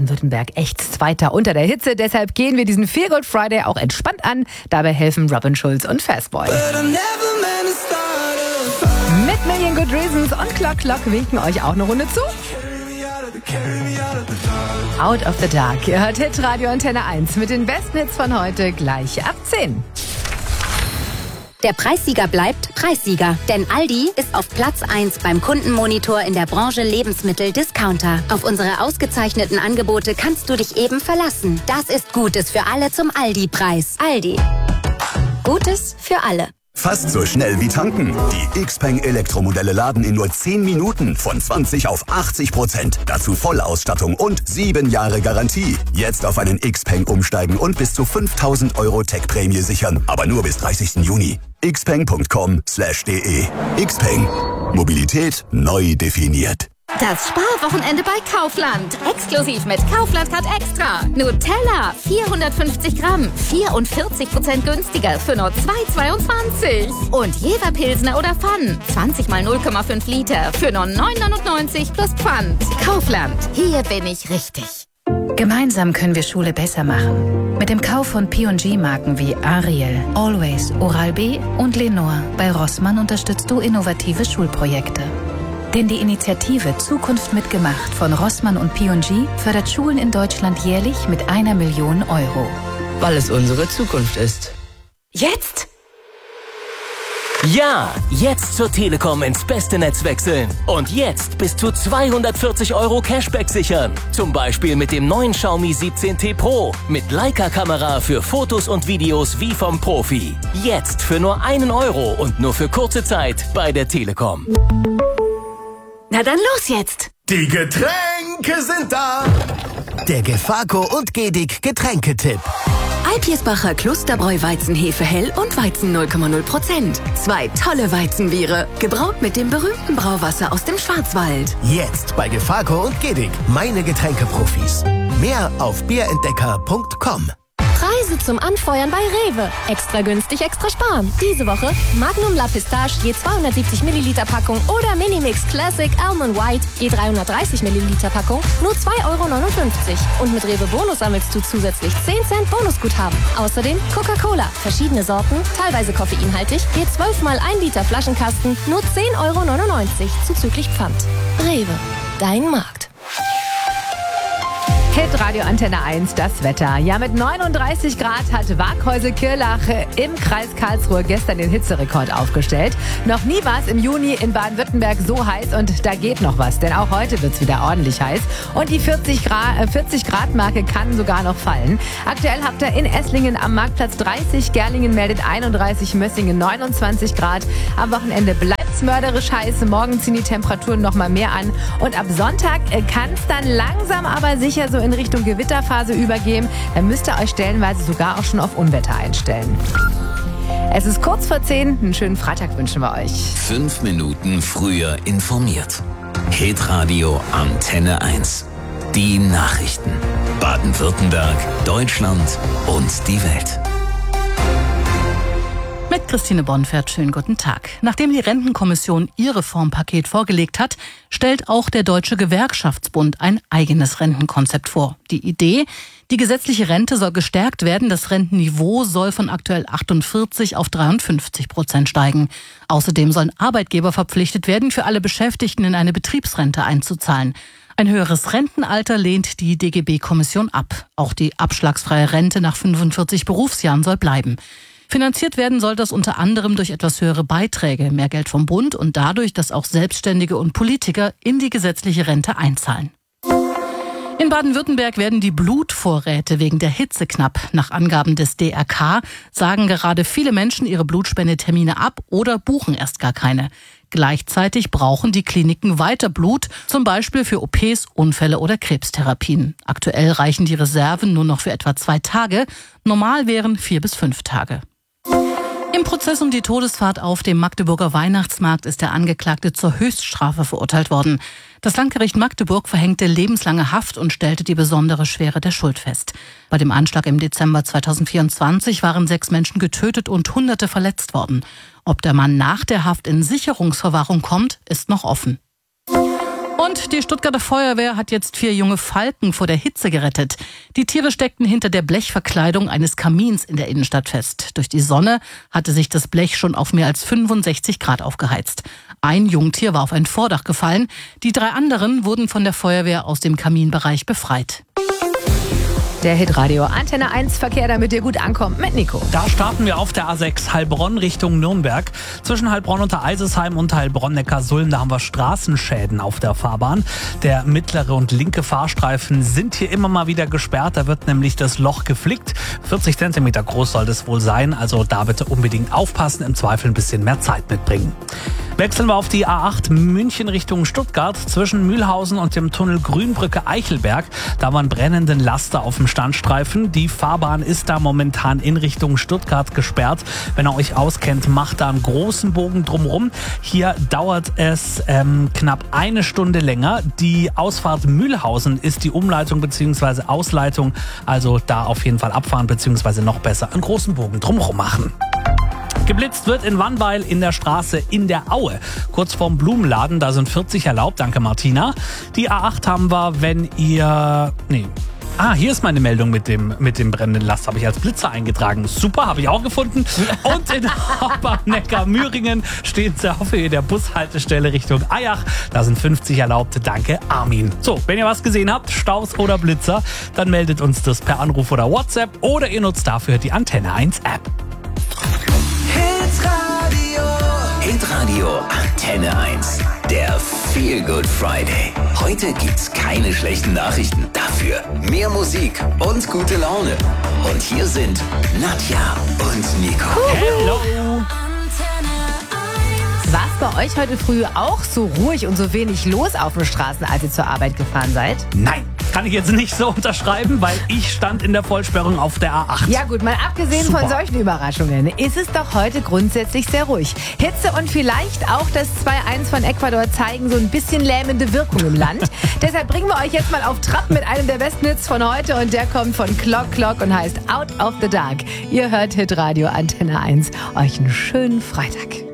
Baden-Württemberg echt Zweiter unter der Hitze. Deshalb gehen wir diesen Feel Good Friday auch entspannt an. Dabei helfen Robin Schulz und Fastboy. Mit Million Good Reasons und Clock Clock winken euch auch eine Runde zu. Out of the Dark. Ihr hört Hitradio Antenne 1 mit den besten Hits von heute gleich ab 10. Der Preissieger bleibt Preissieger, denn Aldi ist auf Platz 1 beim Kundenmonitor in der Branche Lebensmittel-Discounter. Auf unsere ausgezeichneten Angebote kannst du dich eben verlassen. Das ist Gutes für alle zum Aldi-Preis. Aldi. Gutes für alle. Fast so schnell wie tanken. Die Xpeng Elektromodelle laden in nur 10 Minuten von 20 auf 80%. Dazu Vollausstattung und 7 Jahre Garantie. Jetzt auf einen Xpeng umsteigen und bis zu 5.000 € Tech-Prämie sichern. Aber nur bis 30. Juni. xpeng.com/de. Xpeng. Mobilität neu definiert. Das Sparwochenende bei Kaufland. Exklusiv mit Kaufland Card Extra. Nutella, 450 Gramm, 44% günstiger für nur 2,22. Und Jever Pilsner oder Pfann, 20 mal 0,5 Liter für nur 9,99 plus Pfand. Kaufland, hier bin ich richtig. Gemeinsam können wir Schule besser machen. Mit dem Kauf von P&G-Marken wie Ariel, Always, Oral-B und Lenore bei Rossmann unterstützt du innovative Schulprojekte. Denn die Initiative Zukunft mitgemacht von Rossmann und P&G fördert Schulen in Deutschland jährlich mit 1 Million €. Weil es unsere Zukunft ist. Jetzt? Ja, jetzt zur Telekom ins beste Netz wechseln. Und jetzt bis zu 240 € Cashback sichern. Zum Beispiel mit dem neuen Xiaomi 17T Pro. Mit Leica-Kamera für Fotos und Videos wie vom Profi. Jetzt für nur 1 € und nur für kurze Zeit bei der Telekom. Na dann los jetzt. Die Getränke sind da. Der Gefaco und Gedig Getränketipp. Alpirsbacher Klosterbräu Weizenhefe hell und Weizen 0,0%. 2 tolle Weizenbiere, gebraut mit dem berühmten Brauwasser aus dem Schwarzwald. Jetzt bei Gefaco und Gedig, meine Getränkeprofis. Mehr auf bierentdecker.com. Preise zum Anfeuern bei Rewe. Extra günstig, extra sparen. Diese Woche Magnum La Pistache je 270 Milliliter Packung oder Minimix Classic Almond White je 330 Milliliter Packung nur 2,59 €. Und mit Rewe Bonus sammelst du zusätzlich 10 Cent Bonusguthaben. Außerdem Coca-Cola, verschiedene Sorten, teilweise koffeinhaltig, je 12 mal 1 Liter Flaschenkasten nur 10,99 € zuzüglich Pfand. Rewe, dein Markt. Hitradio Antenne 1, das Wetter. Ja, mit 39 Grad hat Waghäusel-Kirlach im Kreis Karlsruhe gestern den Hitzerekord aufgestellt. Noch nie war es im Juni in Baden-Württemberg so heiß und da geht noch was, denn auch heute wird es wieder ordentlich heiß. Und die 40 Grad Marke kann sogar noch fallen. Aktuell habt ihr in Esslingen am Marktplatz 30, Gerlingen meldet 31, Mössingen 29 Grad. Am Wochenende bleibt es mörderisch heiß, morgen ziehen die Temperaturen noch mal mehr an und ab Sonntag kann es dann langsam aber sicher so in Richtung Gewitterphase übergehen. Dann müsst ihr euch stellenweise sogar auch schon auf Unwetter einstellen. Es ist kurz vor 10. Einen schönen Freitag wünschen wir euch. 5 Minuten früher informiert. Hitradio Antenne 1. Die Nachrichten. Baden-Württemberg, Deutschland und die Welt. Mit Christine Bonfert, schönen guten Tag. Nachdem die Rentenkommission ihr Reformpaket vorgelegt hat, stellt auch der Deutsche Gewerkschaftsbund ein eigenes Rentenkonzept vor. Die Idee, die gesetzliche Rente soll gestärkt werden, das Rentenniveau soll von aktuell 48 auf 53% steigen. Außerdem sollen Arbeitgeber verpflichtet werden, für alle Beschäftigten in eine Betriebsrente einzuzahlen. Ein höheres Rentenalter lehnt die DGB-Kommission ab. Auch die abschlagsfreie Rente nach 45 Berufsjahren soll bleiben. Finanziert werden soll das unter anderem durch etwas höhere Beiträge, mehr Geld vom Bund und dadurch, dass auch Selbstständige und Politiker in die gesetzliche Rente einzahlen. In Baden-Württemberg werden die Blutvorräte wegen der Hitze knapp. Nach Angaben des DRK sagen gerade viele Menschen ihre Blutspendetermine ab oder buchen erst gar keine. Gleichzeitig brauchen die Kliniken weiter Blut, zum Beispiel für OPs, Unfälle oder Krebstherapien. Aktuell reichen die Reserven nur noch für etwa 2 Tage. Normal wären 4 bis 5 Tage. Im Prozess um die Todesfahrt auf dem Magdeburger Weihnachtsmarkt ist der Angeklagte zur Höchststrafe verurteilt worden. Das Landgericht Magdeburg verhängte lebenslange Haft und stellte die besondere Schwere der Schuld fest. Bei dem Anschlag im Dezember 2024 waren 6 Menschen getötet und Hunderte verletzt worden. Ob der Mann nach der Haft in Sicherungsverwahrung kommt, ist noch offen. Und die Stuttgarter Feuerwehr hat jetzt 4 junge Falken vor der Hitze gerettet. Die Tiere steckten hinter der Blechverkleidung eines Kamins in der Innenstadt fest. Durch die Sonne hatte sich das Blech schon auf mehr als 65 Grad aufgeheizt. Ein Jungtier war auf ein Vordach gefallen. Die 3 anderen wurden von der Feuerwehr aus dem Kaminbereich befreit. Der Hitradio Antenne 1 Verkehr, damit ihr gut ankommt, mit Nico. Da starten wir auf der A6 Heilbronn Richtung Nürnberg. Zwischen Heilbronn unter Eisesheim und Heilbronn-Neckarsulm, da haben wir Straßenschäden auf der Fahrbahn. Der mittlere und linke Fahrstreifen sind hier immer mal wieder gesperrt. Da wird nämlich das Loch geflickt. 40 Zentimeter groß soll das wohl sein. Also da bitte unbedingt aufpassen, im Zweifel ein bisschen mehr Zeit mitbringen. Wechseln wir auf die A8 München Richtung Stuttgart. Zwischen Mühlhausen und dem Tunnel Grünbrücke-Eichelberg. Da waren brennenden Laster auf dem Standstreifen. Die Fahrbahn ist da momentan in Richtung Stuttgart gesperrt. Wenn ihr euch auskennt, macht da einen großen Bogen drumherum. Hier dauert es knapp 1 Stunde länger. Die Ausfahrt Mühlhausen ist die Umleitung bzw. Ausleitung. Also da auf jeden Fall abfahren bzw. noch besser einen großen Bogen drumherum machen. Geblitzt wird in Wannweil in der Straße in der Aue. Kurz vorm Blumenladen, da sind 40 erlaubt. Danke, Martina. Die A8 haben wir, wenn ihr... hier ist meine Meldung mit dem brennenden Last. Habe ich als Blitzer eingetragen. Super, habe ich auch gefunden. Und in Haber-Neckar-Mühringen stehen sie auf der Bushaltestelle Richtung Eyach. Da sind 50 erlaubt. Danke, Armin. So, wenn ihr was gesehen habt, Staus oder Blitzer, dann meldet uns das per Anruf oder WhatsApp oder ihr nutzt dafür die Antenne 1 App. Hitradio Antenne 1. Der Feel Good Friday. Heute gibt's keine schlechten Nachrichten. Dafür mehr Musik und gute Laune. Und hier sind Nadja und Nico. Hello! War es bei euch heute früh auch so ruhig und so wenig los auf den Straßen, als ihr zur Arbeit gefahren seid? Nein, kann ich jetzt nicht so unterschreiben, weil ich stand in der Vollsperrung auf der A8. Ja gut, mal abgesehen von solchen Überraschungen ist es doch heute grundsätzlich sehr ruhig. Hitze und vielleicht auch das 2-1 von Ecuador zeigen so ein bisschen lähmende Wirkung im Land. Deshalb bringen wir euch jetzt mal auf Trab mit einem der besten Hits von heute und der kommt von Clock Clock und heißt Out of the Dark. Ihr hört Hitradio Antenne 1. Euch einen schönen Freitag.